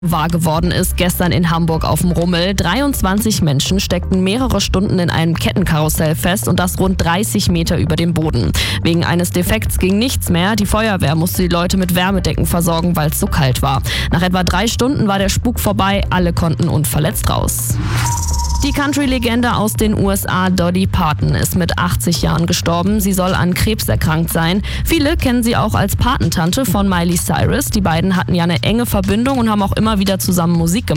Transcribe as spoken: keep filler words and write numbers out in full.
Wahr geworden ist gestern in Hamburg auf dem Rummel. dreiundzwanzig Menschen steckten mehrere Stunden in einem Kettenkarussell fest und das rund dreißig Meter über dem Boden. Wegen eines Defekts ging nichts mehr. Die Feuerwehr musste die Leute mit Wärmedecken versorgen, weil es so kalt war. Nach etwa drei Stunden war der Spuk vorbei. Alle konnten unverletzt raus. Die Country-Legende aus den U S A, Dolly Parton, ist mit achtzig Jahren gestorben. Sie soll an Krebs erkrankt sein. Viele kennen sie auch als Patentante von Miley Cyrus. Die beiden hatten ja eine enge Verbindung und haben auch immer wieder zusammen Musik gemacht.